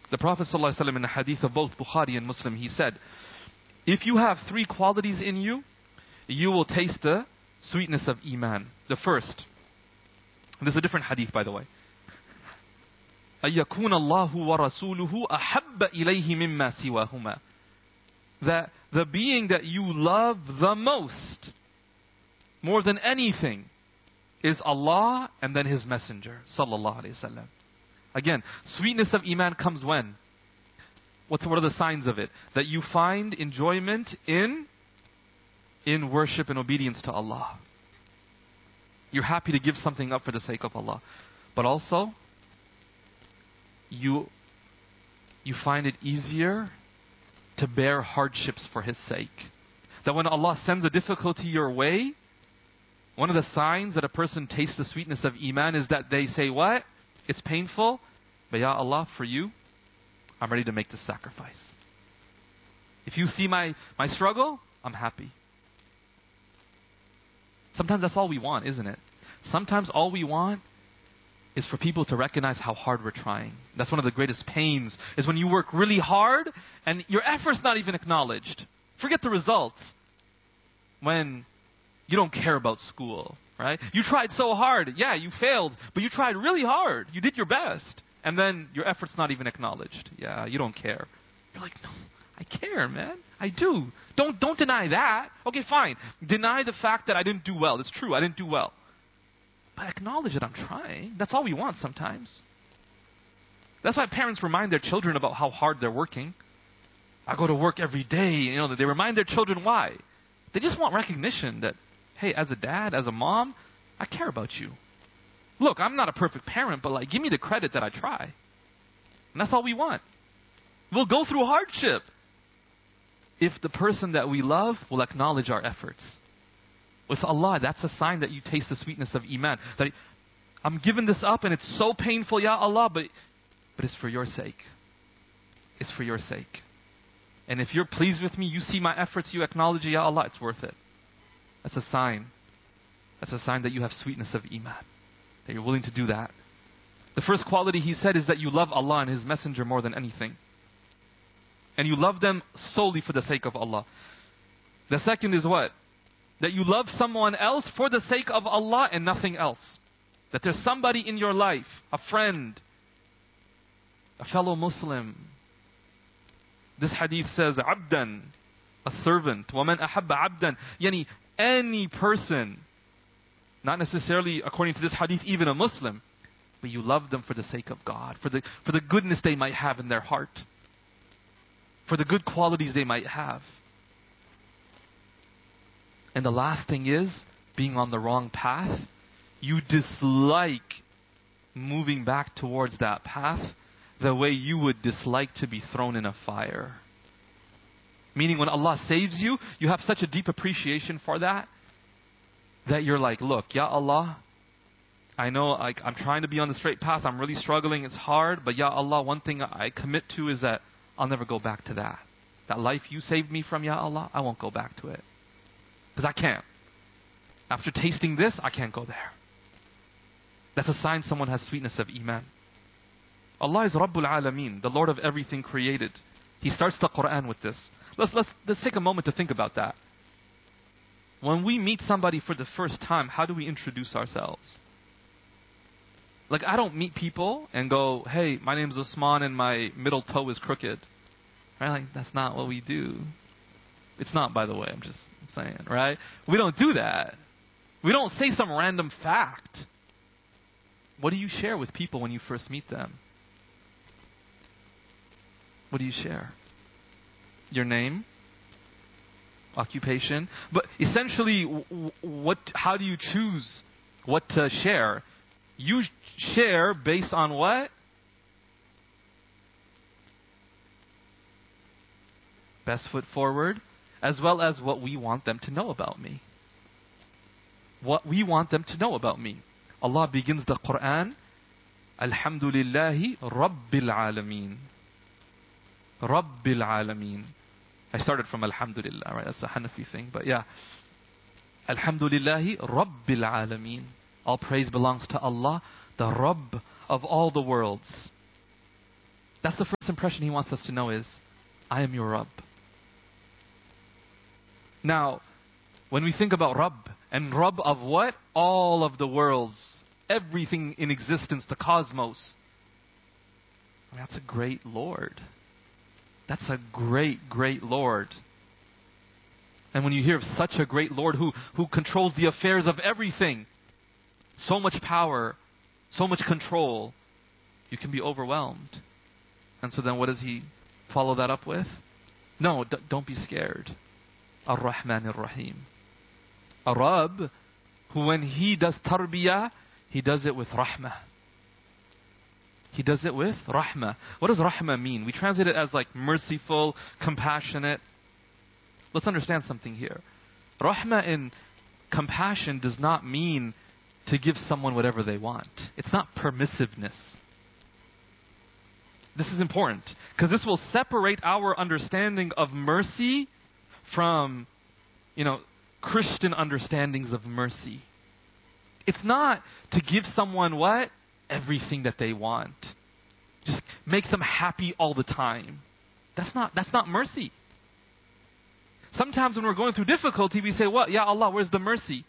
The Prophet ﷺ in a hadith of both Bukhari and Muslim, he said, if you have 3 qualities in you, you will taste the sweetness of Iman. The first, this is a different hadith by the way. أَيَّكُونَ اللَّهُ وَرَسُولُهُ أَحَبَّ إِلَيْهِ مِمَّا سِوَاهُمَا. That the being that you love the most, more than anything, is Allah and then His Messenger, sallallahu alaihi wasallam. Again, sweetness of Iman comes when? What are the signs of it? That you find enjoyment in worship and obedience to Allah. You're happy to give something up for the sake of Allah. But also, you find it easier to bear hardships for His sake. That when Allah sends a difficulty your way, one of the signs that a person tastes the sweetness of Iman is that they say, what? It's painful, but Ya Allah, for you, I'm ready to make the sacrifice. If you see my struggle, I'm happy. Sometimes that's all we want, isn't it? Sometimes all we want is for people to recognize how hard we're trying. That's one of the greatest pains, is when you work really hard and your effort's not even acknowledged. Forget the results. When you don't care about school, right? You tried so hard. Yeah, you failed, but you tried really hard. You did your best. And then your effort's not even acknowledged. Yeah, you don't care. You're like, no, I care, man. I do. Don't deny that. Okay, fine. Deny the fact that I didn't do well. It's true, I didn't do well. But acknowledge that I'm trying. That's all we want sometimes. That's why parents remind their children about how hard they're working. I go to work every day. They remind their children why. They just want recognition that, hey, as a dad, as a mom, I care about you. Look, I'm not a perfect parent, but give me the credit that I try. And that's all we want. We'll go through hardship if the person that we love will acknowledge our efforts. With Allah, that's a sign that you taste the sweetness of Iman. That I'm giving this up and it's so painful, Ya Allah, but it's for your sake. It's for your sake. And if you're pleased with me, you see my efforts, you acknowledge, Ya Allah, it's worth it. That's a sign. That's a sign that you have sweetness of Iman. That you're willing to do that. The first quality he said is that you love Allah and His Messenger more than anything. And you love them solely for the sake of Allah. The second is what? That you love someone else for the sake of Allah and nothing else. That there's somebody in your life, a friend, a fellow Muslim. This hadith says, عَبْدًا, a servant. وَمَنْ أَحَبَّ عَبْدًا. Yani, any person, not necessarily according to this hadith, even a Muslim, but you love them for the sake of God, for the goodness they might have in their heart, for the good qualities they might have. And the last thing is, being on the wrong path, you dislike moving back towards that path the way you would dislike to be thrown in a fire. Meaning when Allah saves you, you have such a deep appreciation for that, that you're like, look, Ya Allah, I know I'm trying to be on the straight path, I'm really struggling, it's hard, but Ya Allah, one thing I commit to is that I'll never go back to that. That life you saved me from, Ya Allah, I won't go back to it. Because I can't. After tasting this, I can't go there. That's a sign someone has sweetness of Iman. Allah is Rabbul Alameen, the Lord of everything created. He starts the Quran with this. Let's take a moment to think about that. When we meet somebody for the first time, how do we introduce ourselves? I don't meet people and go, hey, my name's Usman and my middle toe is crooked. Right? That's not what we do. It's not, by the way, I'm just saying, right? We don't do that. We don't say some random fact. What do you share with people when you first meet them? What do you share? Your name? Occupation? But essentially, how do you choose what to share? You share based on what? Best foot forward, as well as what we want them to know about me. What we want them to know about me. Allah begins the Quran, Alhamdulillahi Rabbil Alameen. Rabbil Alameen. I started from Alhamdulillah, right? That's a Hanafi thing, but yeah. Alhamdulillahi Rabbil Alameen. All praise belongs to Allah, the Rabb of all the worlds. That's the first impression He wants us to know is, I am your Rabb. Now, when we think about Rabb, and Rabb of what? All of the worlds. Everything in existence, the cosmos. I mean, that's a great Lord. That's a great, great Lord. And when you hear of such a great Lord who controls the affairs of everything, so much power, so much control, you can be overwhelmed. And so then what does He follow that up with? No, don't be scared. Ar-Rahman Ar-Rahim. A Rabb who when He does tarbiyah, He does it with rahmah. He does it with rahmah. What does rahmah mean? We translate it as like merciful, compassionate. Let's understand something here. Rahmah in compassion does not mean to give someone whatever they want. It's not permissiveness. This is important because this will separate our understanding of mercy from, Christian understandings of mercy. It's not to give someone what? Everything that they want. Just make them happy all the time. That's not mercy. Sometimes when we're going through difficulty, we say, what? Ya Allah, where's the mercy?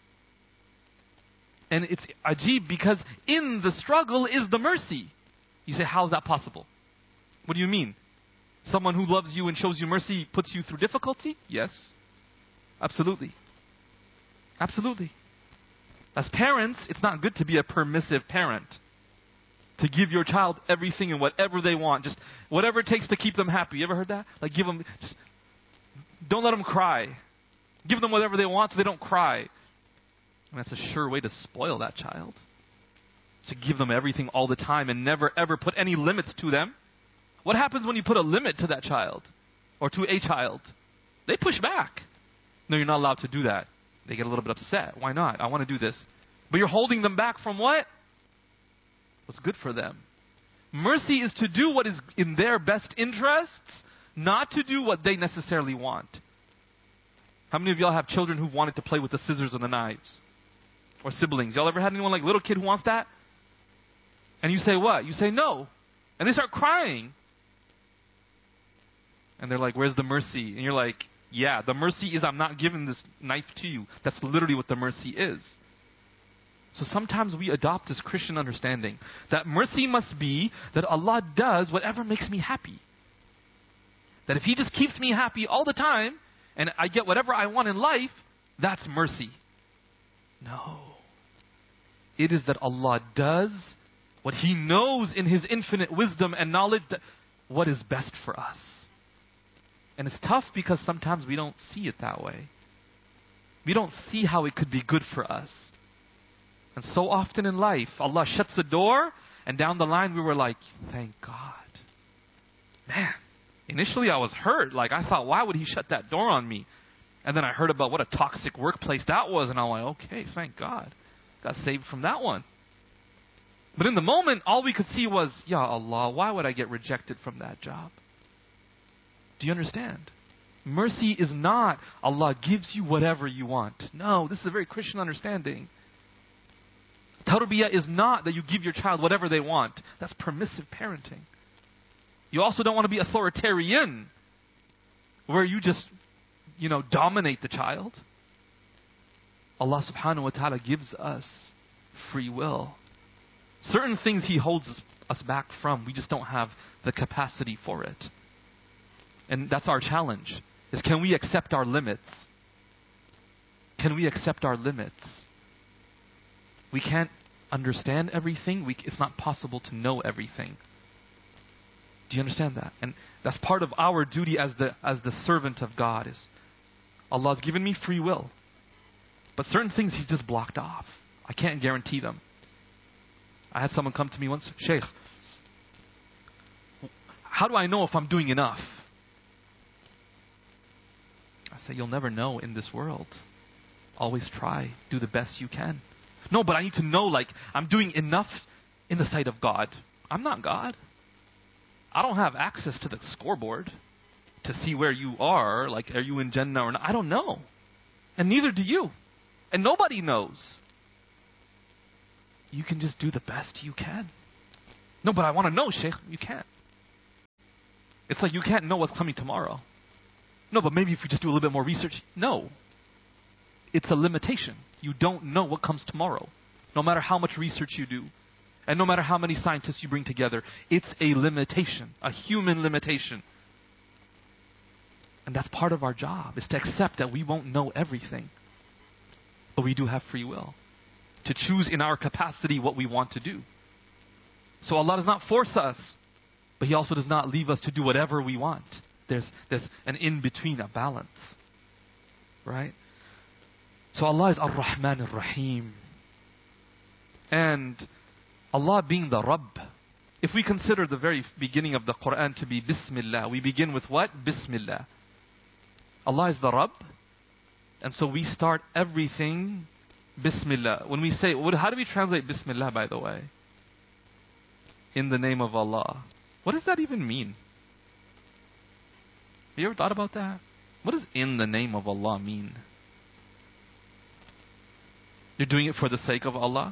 And it's ajib because in the struggle is the mercy. You say, how is that possible? What do you mean? Someone who loves you and shows you mercy puts you through difficulty? Yes. Absolutely. Absolutely. As parents, it's not good to be a permissive parent. To give your child everything and whatever they want. Just whatever it takes to keep them happy. You ever heard that? Like don't let them cry. Give them whatever they want so they don't cry. And that's a sure way to spoil that child. To give them everything all the time and never ever put any limits to them. What happens when you put a limit to that child? Or to a child? They push back. No, you're not allowed to do that. They get a little bit upset. Why not? I want to do this. But you're holding them back from what? What's good for them. Mercy is to do what is in their best interests, not to do what they necessarily want. How many of y'all have children who wanted to play with the scissors and the knives? Or siblings? Y'all ever had anyone like a little kid who wants that? And you say what? You say no. And they start crying. And they're like, where's the mercy? And you're like, yeah, the mercy is I'm not giving this knife to you. That's literally what the mercy is. So sometimes we adopt this Christian understanding that mercy must be that Allah does whatever makes me happy. That if He just keeps me happy all the time and I get whatever I want in life, that's mercy. No. It is that Allah does what He knows in His infinite wisdom and knowledge, that what is best for us. And it's tough because sometimes we don't see it that way. We don't see how it could be good for us. And so often in life, Allah shuts the door, and down the line we were like, thank God. Man, initially I was hurt. Like I thought, why would He shut that door on me? And then I heard about what a toxic workplace that was, and I'm like, okay, thank God. Got saved from that one. But in the moment, all we could see was, Ya Allah, why would I get rejected from that job? Do you understand? Mercy is not Allah gives you whatever you want. No, this is a very Christian understanding. Tarbiyah is not that you give your child whatever they want. That's permissive parenting. You also don't want to be authoritarian, where you just, dominate the child. Allah subhanahu wa ta'ala gives us free will. Certain things He holds us back from. We just don't have the capacity for it. And that's our challenge, is can we accept our limits? Can we accept our limits? We can't understand everything. It's not possible to know everything. Do you understand that? And that's part of our duty as the servant of God is, Allah's given me free will. But certain things He's just blocked off. I can't guarantee them. I had someone come to me once, Sheikh, how do I know if I'm doing enough? I said, you'll never know in this world. Always try. Do the best you can. No, but I need to know, like, I'm doing enough in the sight of God. I'm not God. I don't have access to the scoreboard to see where you are. Like, are you in Jannah or not? I don't know. And neither do you. And nobody knows. You can just do the best you can. No, but I want to know, Sheikh. You can't. It's like you can't know what's coming tomorrow. No, but maybe if we just do a little bit more research. No. It's a limitation. You don't know what comes tomorrow. No matter how much research you do. And no matter how many scientists you bring together. It's a limitation. A human limitation. And that's part of our job. Is to accept that we won't know everything. But we do have free will. To choose in our capacity what we want to do. So Allah does not force us. But He also does not leave us to do whatever we want. There's an in-between, a balance. Right? So Allah is Ar-Rahman Ar-Rahim. And Allah being the Rabb. If we consider the very beginning of the Quran to be Bismillah, we begin with what? Bismillah. Allah is the Rabb. And so we start everything Bismillah. When we say, how do we translate Bismillah, by the way? In the name of Allah. What does that even mean? Have you ever thought about that? What does in the name of Allah mean? You're doing it for the sake of Allah?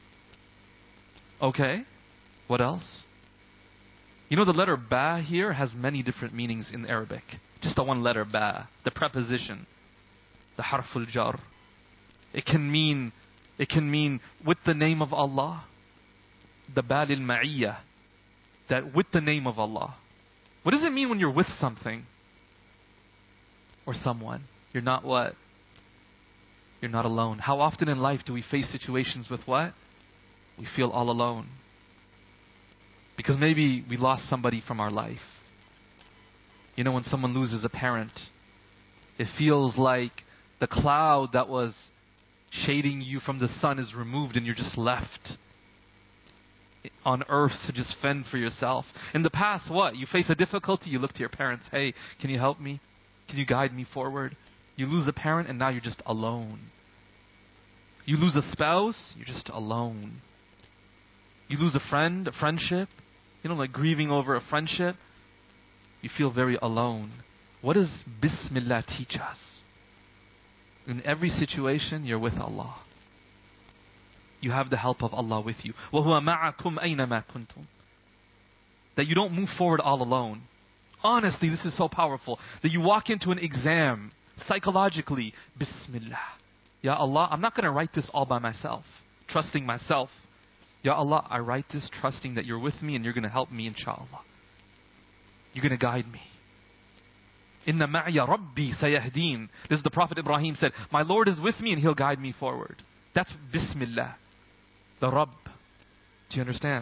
Okay. What else? You know the letter ba here has many different meanings in Arabic. Just the one letter ba. The preposition. The harful jar. It can mean with the name of Allah. The ba lil ma'iyah. That with the name of Allah. What does it mean when you're with something? Or someone? You're not what? You're not alone. How often in life do we face situations with what? We feel all alone. Because maybe we lost somebody from our life. You know, when someone loses a parent, it feels like the cloud that was shading you from the sun is removed and you're just left on earth to just fend for yourself. In the past, what? You face a difficulty, you look to your parents. Hey, can you help me? Can you guide me forward? You lose a parent and now you're just alone. You lose a spouse, you're just alone. You lose a friend, a friendship, you know, like grieving over a friendship. You feel very alone. What does Bismillah teach us? In every situation, you're with Allah. You have the help of Allah with you. وَهُوَ مَعَكُمْ أَيْنَمَا كُنْتُمْ. That you don't move forward all alone. Honestly, this is so powerful. That you walk into an exam, psychologically, Bismillah. Ya Allah, I'm not going to write this all by myself. Trusting myself. Ya Allah, I write this trusting that you're with me and you're going to help me, inshallah. You're going to guide me. Inna ma'ya rabbi sayahdeen. This is the Prophet Ibrahim said, my Lord is with me and He'll guide me forward. That's Bismillah. The Rabb. Do you understand?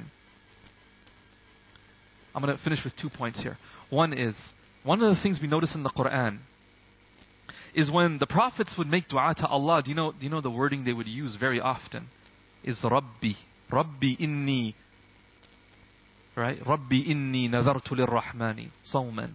I'm going to finish with 2 points here. One of the things we notice in the Quran is when the prophets would make dua to Allah, do you know the wording they would use very often? Is Rabbi. Rabbi inni. Right? Rabbi inni nadartu lirrahmani sawman.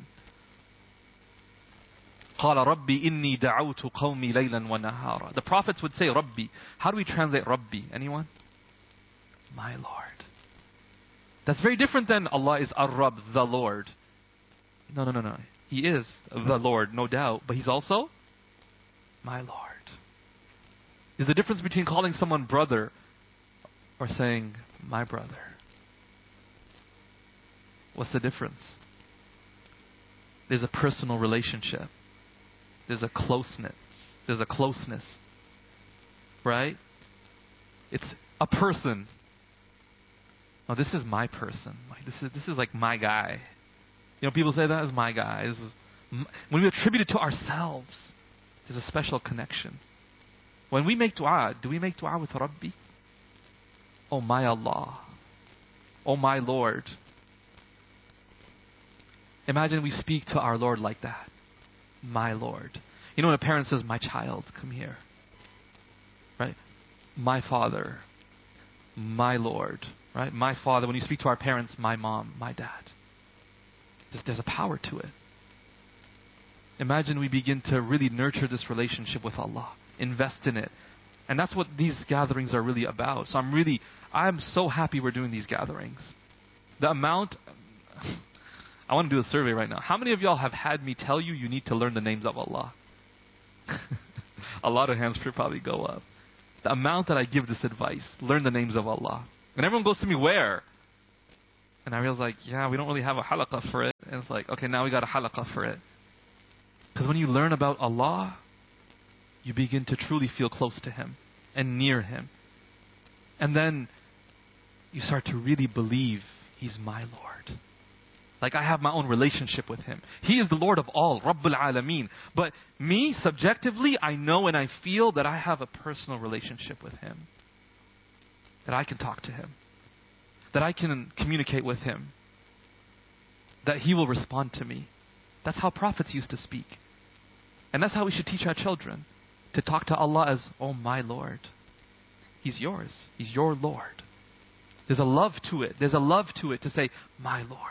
قال ربي إني دعوت قومي ليلا ونهارا. The prophets would say Rabbi. How do we translate Rabbi? Anyone? My Lord. That's very different than Allah is Ar-Rabb, the Lord. No. He is the Lord, no doubt. But He's also my Lord. There's a difference between calling someone brother or saying my brother. What's the difference? There's a personal relationship. There's a closeness. Right? It's a person. Oh, this is my person. This is like my guy. You know, people say that is my guy. When we attribute it to ourselves, there's a special connection. When we make dua, do we make dua with Rabbi? Oh my Allah. Oh my Lord. Imagine we speak to our Lord like that. My Lord. You know when a parent says, my child, come here. Right? My father. My Lord. Right? My father. When you speak to our parents, my mom, my dad. There's a power to it. Imagine we begin to really nurture this relationship with Allah. Invest in it. And that's what these gatherings are really about. So I'm so happy we're doing these gatherings. The amount... I want to do a survey right now. How many of y'all have had me tell you need to learn the names of Allah? A lot of hands should probably go up. The amount that I give this advice, learn the names of Allah. And everyone goes to me, where? And I was like, yeah, we don't really have a halaqah for it. And it's like, okay, now we got a halaqah for it. Because when you learn about Allah, you begin to truly feel close to Him and near Him. And then you start to really believe He's my Lord. Like I have my own relationship with Him. He is the Lord of all, Rabbul Alameen. But me, subjectively, I know and I feel that I have a personal relationship with Him. That I can talk to Him. That I can communicate with Him. That He will respond to me. That's how prophets used to speak. And that's how we should teach our children. To talk to Allah as, oh my Lord. He's yours. He's your Lord. There's a love to it. There's a love to it to say, my Lord.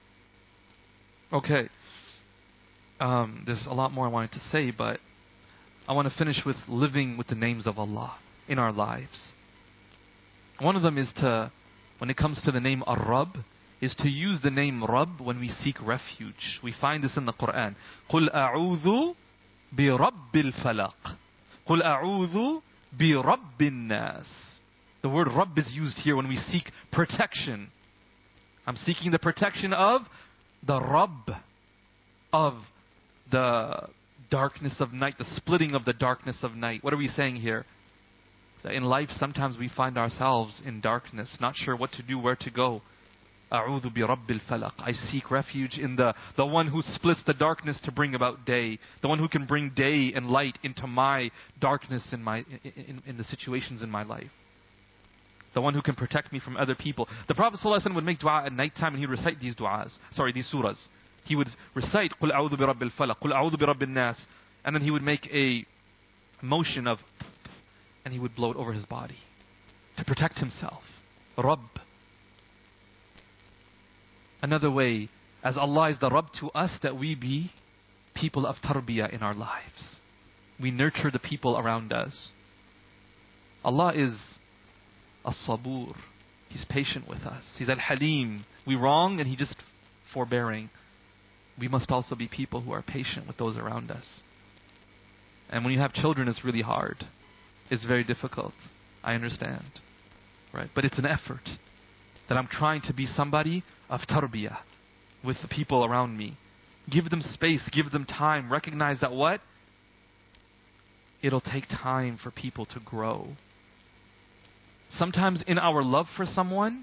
Okay. There's a lot more I wanted to say, but I want to finish with living with the names of Allah in our lives. One of them is to, when it comes to the name Ar-Rabb, is to use the name Rabb when we seek refuge. We find this in the Quran. قُلْ أَعُوذُ بِرَبِّ الْفَلَقِ قُلْ أَعُوذُ بِرَبِّ النَّاسِ. The word Rabb is used here when we seek protection. I'm seeking the protection of the Rabb, of the darkness of night, the splitting of the darkness of night. What are we saying here? That in life sometimes we find ourselves in darkness, not sure what to do, where to go. أعوذ برب الفلق. I seek refuge in the one who splits the darkness to bring about day. The one who can bring day and light into my darkness in the situations in my life. The one who can protect me from other people. The Prophet ﷺ would make dua at night time and he'd recite these surahs. He would recite قُلْ أَعُوذُ بِرَبِّ الْفَلَقِ قُلْ أَعُوذُ بِرَبِّ النَّاسِ. And then he would make a motion of, and he would blow it over his body to protect himself. Rabb. Another way, as Allah is the Rabb to us, that we be people of tarbiyah in our lives. We nurture the people around us. Allah is As-Sabur. He's patient with us. He's Al-Halim. We wrong and He just forbearing. We must also be people who are patient with those around us. And when you have children, it's really hard. It's very difficult. I understand. Right? But it's an effort. That I'm trying to be somebody of tarbiyah with the people around me. Give them space, give them time. Recognize that what? It'll take time for people to grow. Sometimes in our love for someone,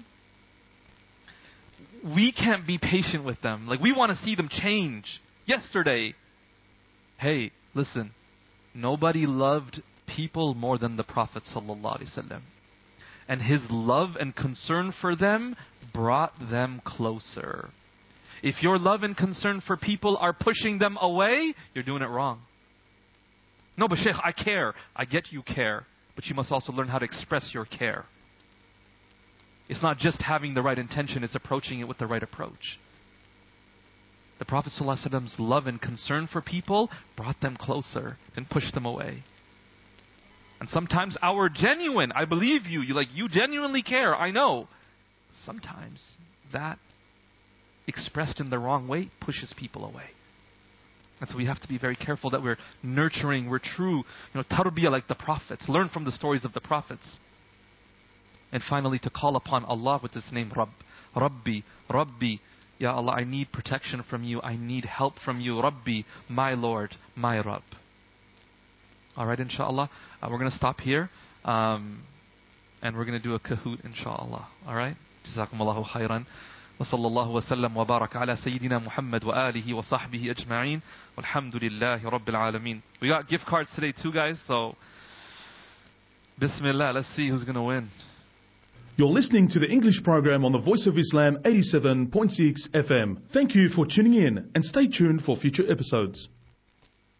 we can't be patient with them. Like we want to see them change. Yesterday, hey, listen, nobody loved people more than the Prophet ﷺ. And his love and concern for them brought them closer. If your love and concern for people are pushing them away, you're doing it wrong. No, but Shaykh, I care. I get you care. But you must also learn how to express your care. It's not just having the right intention, it's approaching it with the right approach. The Prophet ﷺ's love and concern for people brought them closer and pushed them away. And sometimes our genuine, I believe you, you genuinely care, I know. Sometimes that expressed in the wrong way pushes people away. And so we have to be very careful that we're nurturing, we're true, tarbiyah like the prophets. Learn from the stories of the prophets. And finally to call upon Allah with this name, Rabb. Rabbi, Rabbi. Ya Allah, I need protection from you. I need help from you. Rabbi, my Lord, my Rabb. Alright, inshallah. We're going to stop here. And we're going to do a kahoot, inshallah. Alright? Jazakumullahu khairan. وصلى الله وسلم وبارك على سيدنا محمد وآله وصحبه أجمعين والحمد لله رب العالمين. We got gift cards today too, guys, so Bismillah, let's see who's going to win. You're listening to the English program on the Voice of Islam 87.6 FM. Thank you for tuning in and stay tuned for future episodes.